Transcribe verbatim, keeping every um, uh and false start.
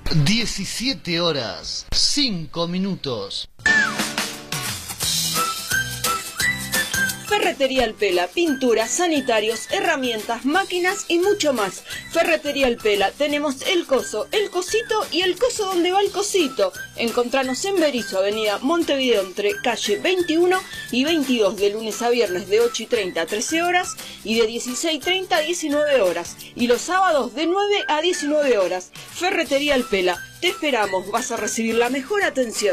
diecisiete horas, cinco minutos. Ferretería El Pela, pinturas, sanitarios, herramientas, máquinas y mucho más. Ferretería El Pela, tenemos el coso, el cosito y el coso donde va el cosito. Encontranos en Berisso, avenida Montevideo, entre calle veintiuno y veintidós, de lunes a viernes de ocho y treinta a trece horas y de dieciséis y treinta a diecinueve horas. Y los sábados de nueve a diecinueve horas. Ferretería El Pela, te esperamos, vas a recibir la mejor atención.